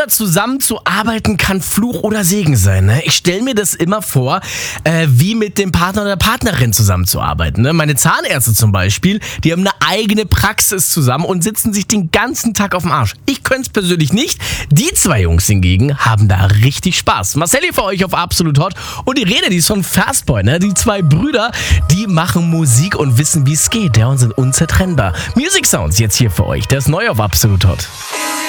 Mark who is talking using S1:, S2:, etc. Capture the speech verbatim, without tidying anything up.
S1: Brüder zusammenzuarbeiten kann Fluch oder Segen sein. Ne? Ich stelle mir das immer vor, äh, wie mit dem Partner oder der Partnerin zusammenzuarbeiten. Ne? Meine Zahnärzte zum Beispiel, die haben eine eigene Praxis zusammen und sitzen sich den ganzen Tag auf dem Arsch. Ich könnte es persönlich nicht. Die zwei Jungs hingegen haben da richtig Spaß. Marcel hier für euch auf Absolut Hot. Und die Rede, die ist von Fastboy. Ne? Die zwei Brüder, die machen Musik und wissen, wie es geht. Ja, und sind unzertrennbar. Music Sounds jetzt hier für euch. Der ist neu auf Absolut Hot.